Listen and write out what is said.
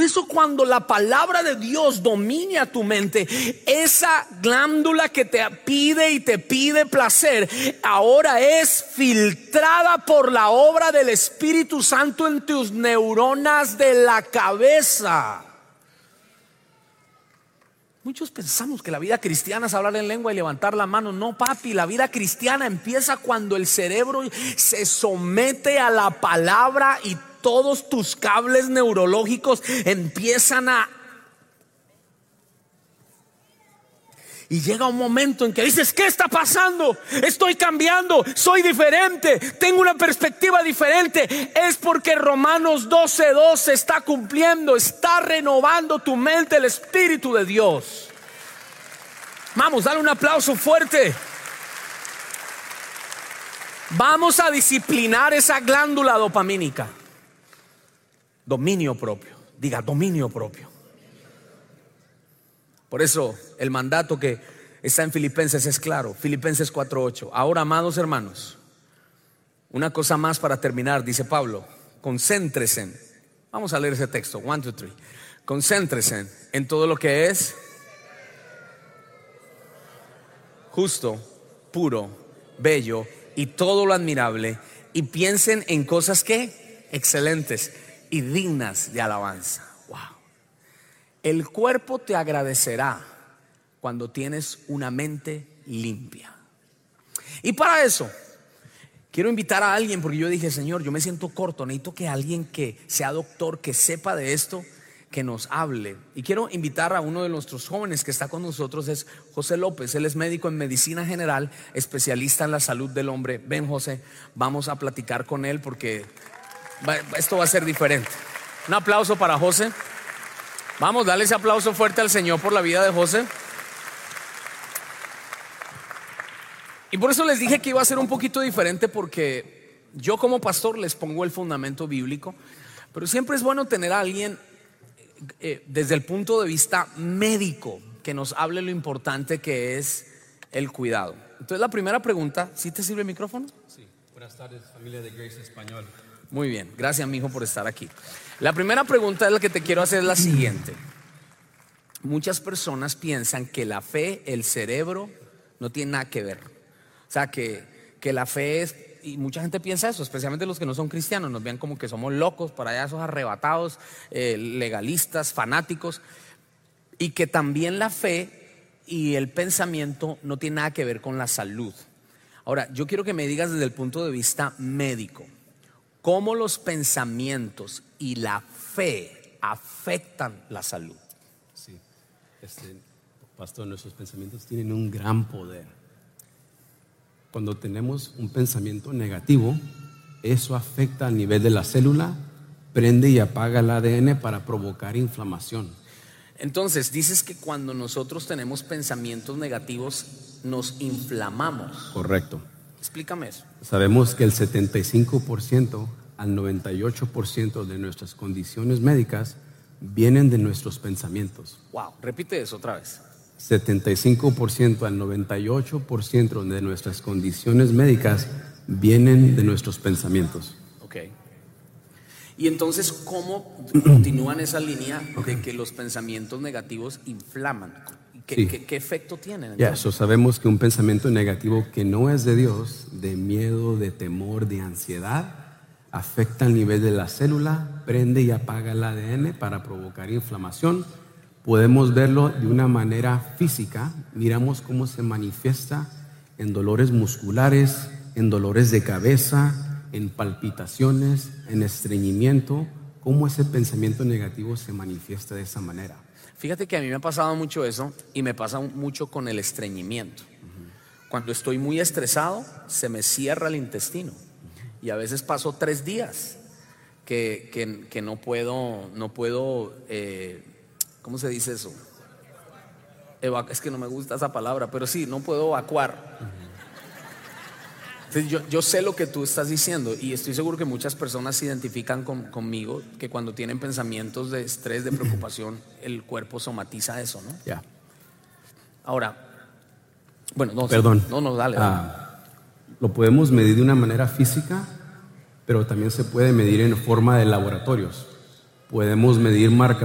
eso cuando la palabra de Dios domine a tu mente, esa glándula que te pide y te pide placer, ahora es filtrada por la obra del Espíritu Santo en tus neuronas de la cabeza. Muchos pensamos que la vida cristiana es hablar en lengua y levantar la mano. No, papi, la vida cristiana empieza cuando el cerebro se somete a la palabra y todos tus cables neurológicos empiezan a... Y llega un momento en que dices: ¿qué está pasando? Estoy cambiando, soy diferente, tengo una perspectiva diferente. Es porque Romanos 12:2 se está cumpliendo, está renovando tu mente el Espíritu de Dios. Vamos, dale un aplauso fuerte. Vamos a disciplinar esa glándula dopamínica. Dominio propio, diga dominio propio. Por eso el mandato que está en Filipenses es claro. Filipenses 4:8. Ahora, amados hermanos, una cosa más para terminar, dice Pablo: concéntrense. Vamos a leer ese texto, 1, 2, 3. Concéntrense en todo lo que es justo, puro, bello y todo lo admirable, y piensen en cosas que excelentes y dignas de alabanza. El cuerpo te agradecerá cuando tienes una mente limpia. Y para eso quiero invitar a alguien, porque yo dije: Señor, yo me siento corto, necesito que alguien que sea doctor, que sepa de esto, que nos hable. Y quiero invitar a uno de nuestros jóvenes que está con nosotros, es José López. Él es médico en medicina general, especialista en la salud del hombre. Ven, José, vamos a platicar con él porque esto va a ser diferente. Un aplauso para José. Vamos, dale ese aplauso fuerte al Señor por la vida de José. Y por eso les dije que iba a ser un poquito diferente, porque yo como pastor les pongo el fundamento bíblico, pero siempre es bueno tener a alguien desde el punto de vista médico que nos hable lo importante que es el cuidado. Entonces la primera pregunta, ¿sí te sirve el micrófono? Sí. Buenas tardes, familia de Grace Español. Muy bien, gracias, mijo, por estar aquí. La primera pregunta es la que te quiero hacer, es la siguiente. Muchas personas piensan que la fe, el cerebro, no tiene nada que ver. O sea, que la fe es, y mucha gente piensa eso, especialmente los que no son cristianos, nos ven como que somos locos, para allá esos arrebatados, legalistas, fanáticos, y que también la fe y el pensamiento no tiene nada que ver con la salud. Ahora, yo quiero que me digas desde el punto de vista médico, ¿cómo los pensamientos y la fe afectan la salud? Sí, pastor, nuestros pensamientos tienen un gran poder. Cuando tenemos un pensamiento negativo, eso afecta al nivel de la célula, prende y apaga el ADN para provocar inflamación. Entonces, dices que cuando nosotros tenemos pensamientos negativos, nos inflamamos. Correcto. Explícame eso. Sabemos que el 75% al 98% de nuestras condiciones médicas vienen de nuestros pensamientos. Wow, repite eso otra vez. 75% al 98% de nuestras condiciones médicas vienen de nuestros pensamientos. Ok. Y entonces, ¿cómo continúan esa línea de que los pensamientos negativos inflaman? ¿Qué efecto tienen? Sabemos que un pensamiento negativo que no es de Dios, de miedo, de temor, de ansiedad, afecta el nivel de la célula, prende y apaga el ADN para provocar inflamación. Podemos verlo de una manera física. Miramos cómo se manifiesta en dolores musculares, en dolores de cabeza, en palpitaciones, en estreñimiento, cómo ese pensamiento negativo se manifiesta de esa manera. Fíjate que a mí me ha pasado mucho eso, y me pasa mucho con el estreñimiento. Cuando estoy muy estresado, se me cierra el intestino, y a veces paso 3 días que no puedo, ¿cómo se dice eso? Es que no me gusta esa palabra, pero sí, no puedo evacuar. Entonces yo sé lo que tú estás diciendo, y estoy seguro que muchas personas se identifican conmigo, que cuando tienen pensamientos de estrés, de preocupación, el cuerpo somatiza eso, ¿no? Ya. Ahora, bueno, Perdón. Dale. Lo podemos medir de una manera física, pero también se puede medir en forma de laboratorios. Podemos medir marcadores